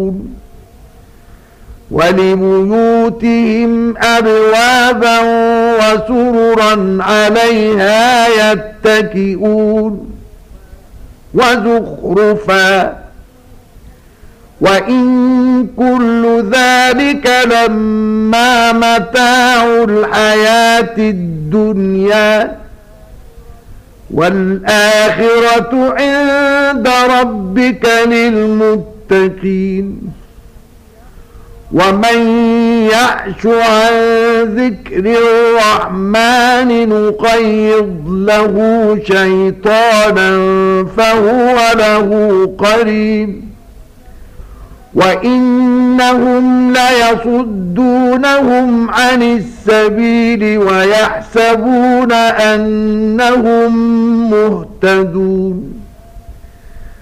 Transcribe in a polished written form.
يعملون ولبيوتهم أبوابا وسررا عليها يتكئون وزخرفا وإن كل ذلك لما متاع الحياة الدنيا والآخرة عند ربك للمتقين ومن يعش عن ذكر الرحمن نقيض له شيطانا فهو له قرين وإنهم ليصدونهم عن السبيل ويحسبون أنهم مهتدون